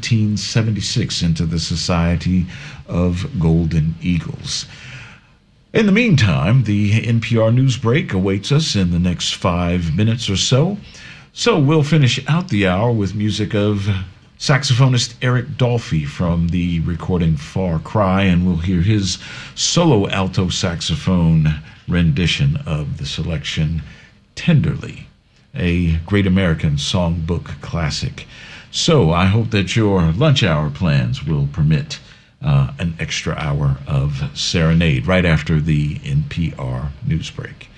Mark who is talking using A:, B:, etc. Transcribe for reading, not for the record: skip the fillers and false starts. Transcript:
A: 1876 into the Society of Golden Eagles. In the meantime, the NPR news break awaits us in the next 5 minutes or so. So we'll finish out the hour with music of saxophonist Eric Dolphy from the recording Far Cry, and we'll hear his solo alto saxophone rendition of the selection Tenderly, a Great American Songbook classic. So I hope that your lunch hour plans will permit an extra hour of serenade right after the NPR news break.